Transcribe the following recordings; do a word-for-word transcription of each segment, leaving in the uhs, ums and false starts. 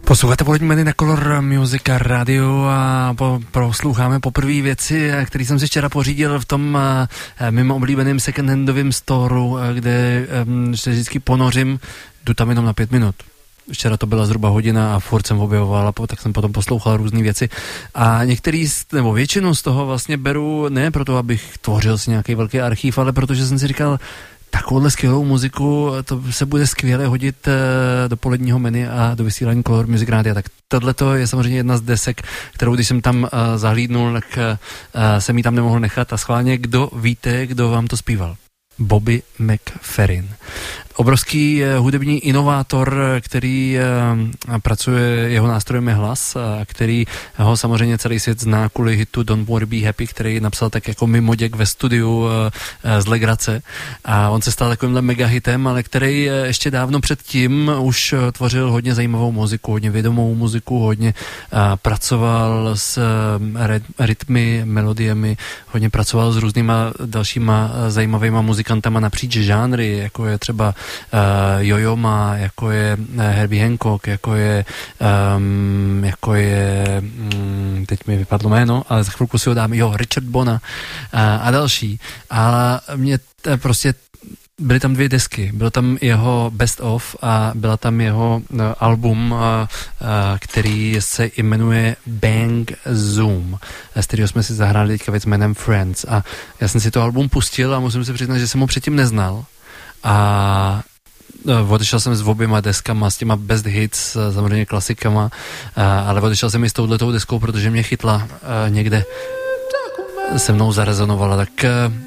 Posloucháte Polední meny na Color Music Radio a po, prosloucháme poprvé věci, které jsem si včera pořídil v tom mimo oblíbeném second-handovém storu, kde se vždycky ponořím, jdu tam jenom na pět minut. Včera to byla zhruba hodina a furt jsem objevoval, tak jsem potom poslouchal různé věci a některý, nebo většinu z toho vlastně beru ne proto, abych tvořil si nějaký velký archív, ale protože jsem si říkal, takovouhle skvělou muziku, to se bude skvěle hodit do poledního menu a do vysílání Color Music Radio. Tak tohleto je samozřejmě jedna z desek, kterou když jsem tam zahlídnul, tak jsem ji tam nemohl nechat a schválně, kdo víte, kdo vám to zpíval? Bobby McFerrin. Obrovský hudební inovátor, který pracuje, jeho nástrojem je hlas, který ho samozřejmě celý svět zná kvůli hitu Don't Worry Be Happy, který napsal tak jako mimoděk ve studiu z legrace a on se stal takovýmhle megahitem, ale který ještě dávno předtím už tvořil hodně zajímavou muziku, hodně vědomou muziku, hodně pracoval s rytmy, melodiemi, hodně pracoval s různýma dalšíma zajímavýma muzikantama napříč žánry, jako je třeba Uh, Jojo Ma, jako je uh, Herbie Hancock, jako je um, jako je um, teď mi vypadlo jméno, ale za chvilku si ho dám, jo, Richard Bona uh, a další. A mě t- prostě byly tam dvě desky, byl tam jeho Best Of a byla tam jeho uh, album, uh, uh, který se jmenuje Bang Zoom, z kterého jsme si zahráli teďka věc jménem Friends a já jsem si to album pustil a musím si přiznat, že jsem ho předtím neznal. A odešel jsem s oběma deskama, s těma best hits, samozřejmě klasikama, ale odešel jsem i s touhletou deskou, protože mě chytla někde, se mnou zarezonovala, tak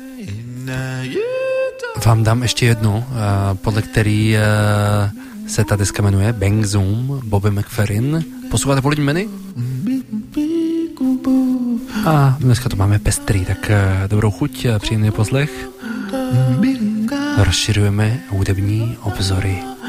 vám dám ještě jednu, podle který se ta deska jmenuje Bang Zoom, Bobby McFerrin. Posloucháte Polední meny? A dneska to máme pestrý, tak dobrou chuť, příjemný poslech. Rozšiřujeme hudební obzory.